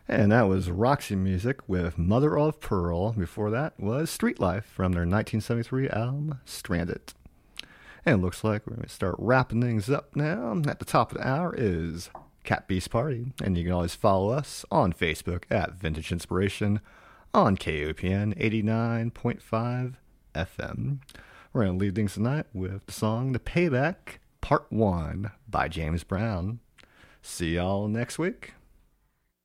And that was Roxy Music with Mother of Pearl. Before that was Street Life from their 1973 album Stranded. And it looks like we're going to start wrapping things up now. At the top of the hour is Cat Beast Party. And you can always follow us on Facebook at Vintage Inspiration on KOPN 89.5 FM. We're going to leave things tonight with the song The Payback Part 1 by James Brown. See y'all next week.